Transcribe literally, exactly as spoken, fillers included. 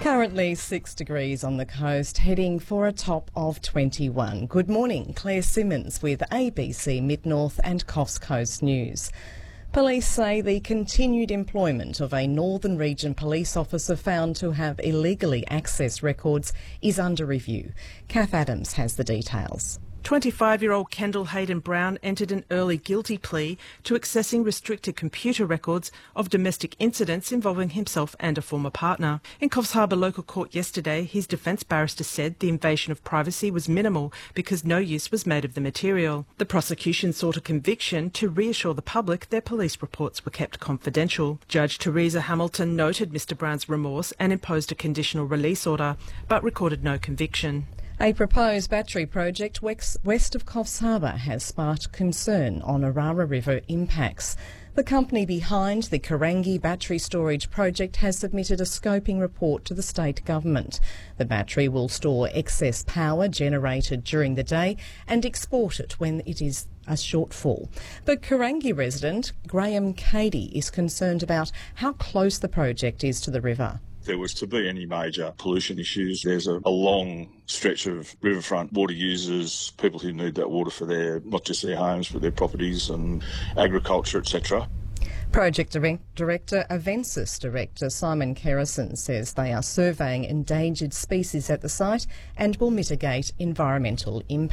Currently six degrees on the coast, heading for a top of twenty-one. Good morning, Claire Simmons with A B C Mid-North and Coffs Coast News. Police say the continued employment of a Northern Region police officer found to have illegally accessed records is under review. Kath Adams has the details. twenty-five-year-old Kendall Hayden Brown entered an early guilty plea to accessing restricted computer records of domestic incidents involving himself and a former partner. In Coffs Harbour local court yesterday, his defence barrister said the invasion of privacy was minimal because no use was made of the material. The prosecution sought a conviction to reassure the public their police reports were kept confidential. Judge Teresa Hamilton noted Mr Brown's remorse and imposed a conditional release order, but recorded no conviction. A proposed battery project west of Coffs Harbour has sparked concern on Orara River impacts. The company behind the Karangi battery storage project has submitted a scoping report to the state government. The battery will store excess power generated during the day and export it when it is a shortfall. But Karangi resident Graham Cady is concerned about how close the project is to the river. If there was to be any major pollution issues, there's a, a long stretch of riverfront water users, people who need that water for their, not just their homes, but their properties and agriculture, et cetera. Project Director, Avensis Director Simon Kerrison says they are surveying endangered species at the site and will mitigate environmental impact.